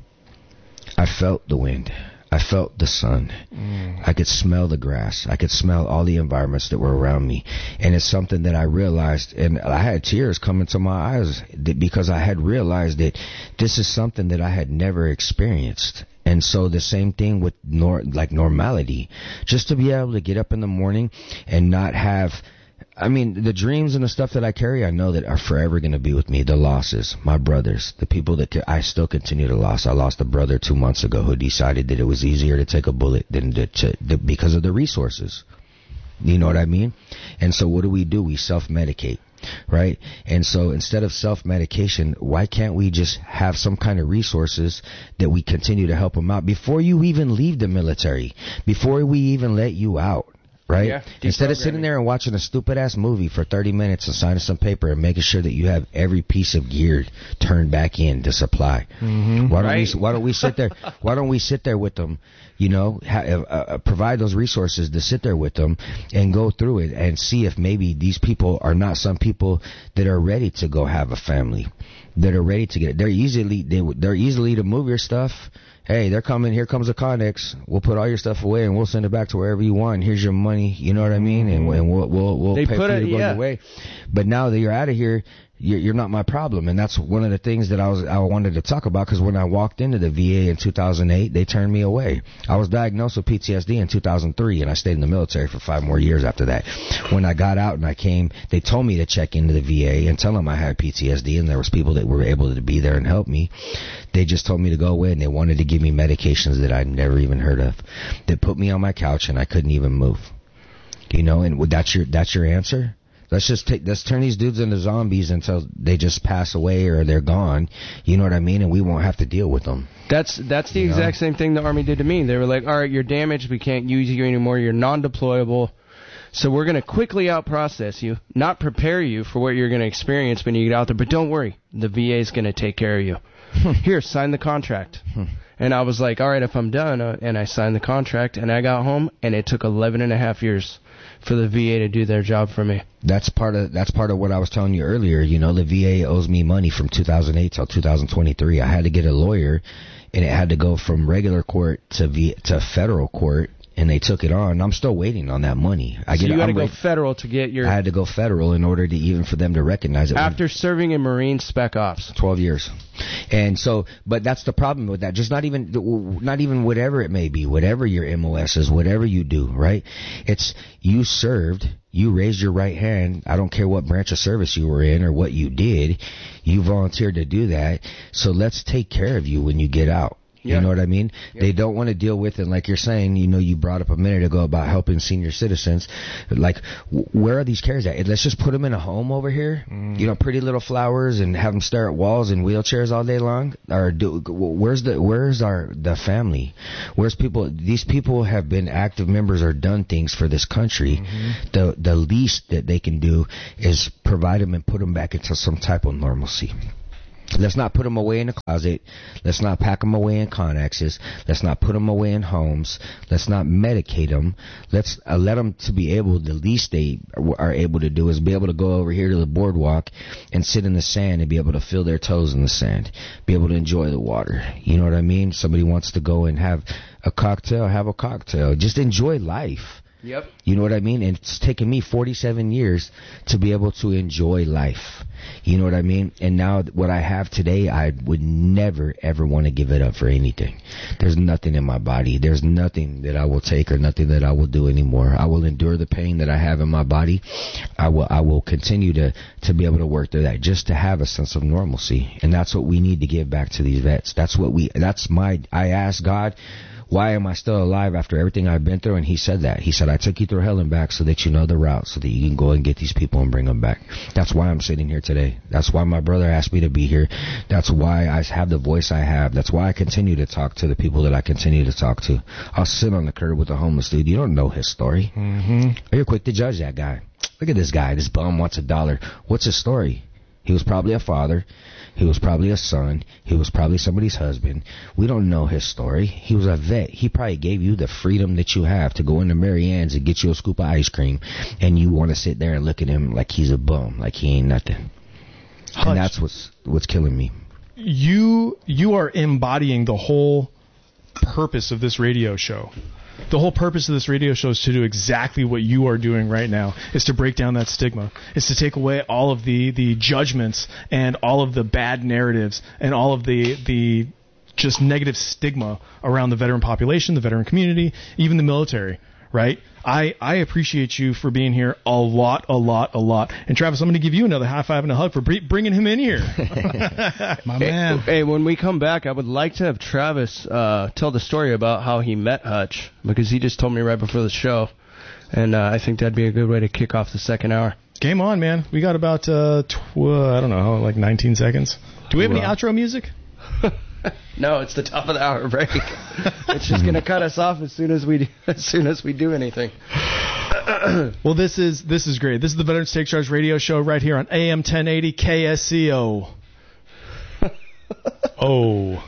I felt the wind. I felt the sun. Mm. I could smell the grass. I could smell all the environments that were around me. And it's something that I realized, and I had tears coming to my eyes because I had realized that this is something that I had never experienced. And so the same thing with nor- like normality, just to be able to get up in the morning and not have, I mean, the dreams and the stuff that I carry, I know that are forever going to be with me. The losses, my brothers, the people that I still continue to lose. I lost a brother two months ago who decided that it was easier to take a bullet than to, to, to because of the resources. You know what I mean? And so what do we do? We self-medicate. Right? And so instead of self-medication, why can't we just have some kind of resources that we continue to help them out before you even leave the military, before we even let you out? Right? Yeah, instead of sitting there and watching a stupid ass movie for thirty minutes and signing some paper and making sure that you have every piece of gear turned back in to supply. Mm-hmm. Why don't right. we why don't we sit there why don't we sit there with them, you know, ha, uh, provide those resources to sit there with them and go through it and see if maybe these people are not some people that are ready to go have a family, that are ready to get it. They're easily they, they're easily to move your stuff. Hey, they're coming. Here comes a Connex. We'll put all your stuff away and we'll send it back to wherever you want. Here's your money. You know what I mean? And, and we'll we'll, we'll they pay put for it, you to go yeah. your way. But now that you're out of here, you're, you're not my problem. And that's one of the things that I was I wanted to talk about, because when I walked into the V A in two thousand eight, they turned me away. I was diagnosed with P T S D in two thousand three, and I stayed in the military for five more years after that. When I got out and I came, they told me to check into the V A and tell them I had P T S D, and there was people that were able to be there and help me. They just told me to go away, and they wanted to give me medications that I'd never even heard of, that put me on my couch and I couldn't even move. You know, and that's your that's your answer? Let's just take, let's turn these dudes into zombies until they just pass away or they're gone. You know what I mean? And we won't have to deal with them. That's that's the you exact know? same thing the Army did to me. They were like, all right, you're damaged. We can't use you anymore. You're non-deployable. So we're going to quickly out-process you, not prepare you for what you're going to experience when you get out there. But don't worry. The V A is going to take care of you. Here, sign the contract. And I was like, all right, if I'm done. Uh, and I signed the contract, and I got home, and it took eleven and a half years for the V A to do their job for me. That's part of that's part of what I was telling you earlier. You know, the V A owes me money from two thousand eight till two thousand twenty-three. I had to get a lawyer, and it had to go from regular court to v, to federal court, and they took it on. I'm still waiting on that money. I so get, you got to I'm go re- federal to get your... I had to go federal in order to even for them to recognize it. After serving in Marine Spec Ops. twelve years. And so, but that's the problem with that. Just not even, not even whatever it may be, whatever your M O S is, whatever you do, right? It's, you served, you raised your right hand. I don't care what branch of service you were in or what you did. You volunteered to do that. So let's take care of you when you get out. You yeah. know what I mean? Yeah. They don't want to deal with it. Like you're saying, you know, you brought up a minute ago about helping senior citizens. Like, w- where are these cares at? Let's just put them in a home over here. Mm. You know, pretty little flowers, and have them stare at walls and wheelchairs all day long. Or do, where's the where's our the family? Where's people? These people have been active members or done things for this country. Mm-hmm. The the least that they can do is provide them and put them back into some type of normalcy. Let's not put them away in the closet. Let's not pack them away in Connexes. Let's not put them away in homes. Let's not medicate them. Let's uh, let them to be able, the least they are able to do is be able to go over here to the boardwalk and sit in the sand and be able to feel their toes in the sand, be able to enjoy the water. You know what I mean? Somebody wants to go and have a cocktail, have a cocktail. Just enjoy life. Yep. You know what I mean? And it's taken me forty-seven years to be able to enjoy life. You know what I mean? And now what I have today, I would never, ever want to give it up for anything. There's nothing in my body. There's nothing that I will take or nothing that I will do anymore. I will endure the pain that I have in my body. I will I will continue to, to be able to work through that just to have a sense of normalcy. And that's what we need to give back to these vets. That's what we, that's my, I ask God, why am I still alive after everything I've been through? And he said that. He said, I took you through hell and back so that you know the route, so that you can go and get these people and bring them back. That's why I'm sitting here today. That's why my brother asked me to be here. That's why I have the voice I have. That's why I continue to talk to the people that I continue to talk to. I'll sit on the curb with a homeless dude. You don't know his story. Mm-hmm. You're quick to judge that guy. Look at this guy. This bum wants a dollar. What's his story? He was probably a father. He was probably a son. He was probably somebody's husband. We don't know his story. He was a vet. He probably gave you the freedom that you have to go into Mary Ann's and get you a scoop of ice cream, and you want to sit there and look at him like he's a bum, like he ain't nothing. Hutch, and that's what's what's killing me. You you are embodying the whole purpose of this radio show. The whole purpose of this radio show is to do exactly what you are doing right now, is to break down that stigma, is to take away all of the, the judgments and all of the bad narratives and all of the the just negative stigma around the veteran population, the veteran community, even the military, right? I, I appreciate you for being here a lot, a lot, a lot. And Travis, I'm going to give you another high five and a hug for br- bringing him in here. My hey, man. Hey, when we come back, I would like to have Travis uh, tell the story about how he met Hutch, because he just told me right before the show. And uh, I think that'd be a good way to kick off the second hour. Game on, man. We got about, uh, tw- I don't know, like nineteen seconds. Do we have any outro music? No, it's the top of the hour break. It's just going to cut us off as soon as we do, as soon as we do anything. Well, this is this is great. This is the Veterans Take Charge radio show right here on A M ten eighty K S C O. Oh.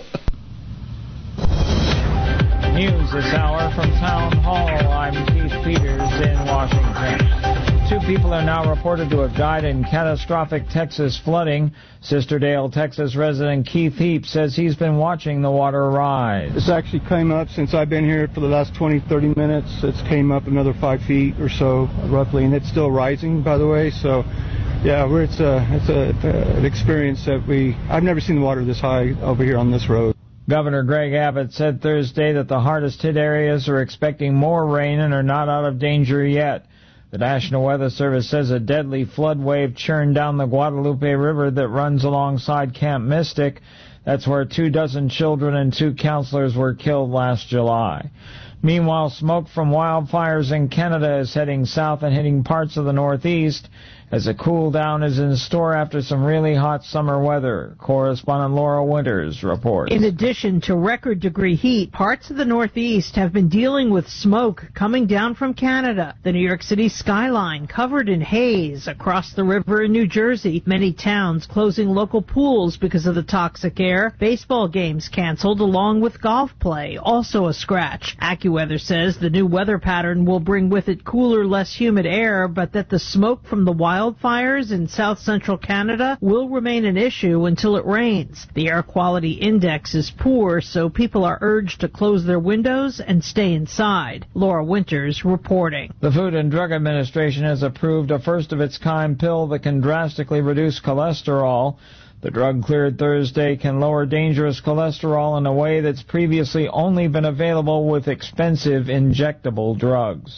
News this hour from Town Hall. I'm Keith Peters in Washington. Two people are now reported to have died in catastrophic Texas flooding. Sisterdale, Texas resident Keith Heap says he's been watching the water rise. This actually came up since I've been here for the last twenty, thirty minutes. It's came up another five feet or so, roughly, and it's still rising, by the way. So, yeah, we're, it's, a, it's a, an experience that we, I've never seen the water this high over here on this road. Governor Greg Abbott said Thursday that the hardest hit areas are expecting more rain and are not out of danger yet. The National Weather Service says a deadly flood wave churned down the Guadalupe River that runs alongside Camp Mystic. That's where two dozen children and two counselors were killed last July. Meanwhile, smoke from wildfires in Canada is heading south and hitting parts of the Northeast as a cool down is in store after some really hot summer weather. Correspondent Laura Winters reports. In addition to record degree heat, parts of the Northeast have been dealing with smoke coming down from Canada. The New York City skyline covered in haze across the river in New Jersey. Many towns closing local pools because of the toxic air. Baseball games canceled along with golf play, also a scratch. AccuWeather says the new weather pattern will bring with it cooler, less humid air, but that the smoke from the wildfires in south central Canada will remain an issue until it rains. The air quality index is poor, so people are urged to close their windows and stay inside. Laura Winters reporting. The Food and Drug Administration has approved a first-of-its-kind pill that can drastically reduce cholesterol. The drug cleared Thursday can lower dangerous cholesterol in a way that's previously only been available with expensive injectable drugs.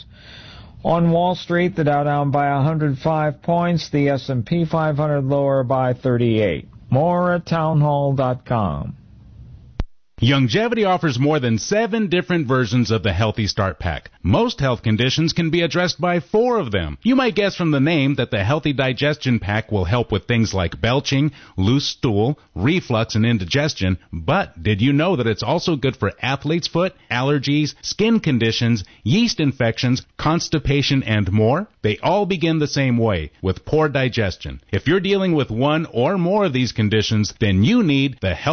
On Wall Street, the Dow down by one hundred five points, the S and P five hundred lower by thirty-eight. More at townhall dot com. Youngevity offers more than seven different versions of the Healthy Start Pack. Most health conditions can be addressed by four of them. You might guess from the name that the Healthy Digestion Pack will help with things like belching, loose stool, reflux, and indigestion, but did you know that it's also good for athlete's foot, allergies, skin conditions, yeast infections, constipation, and more? They all begin the same way, with poor digestion. If you're dealing with one or more of these conditions, then you need the Healthy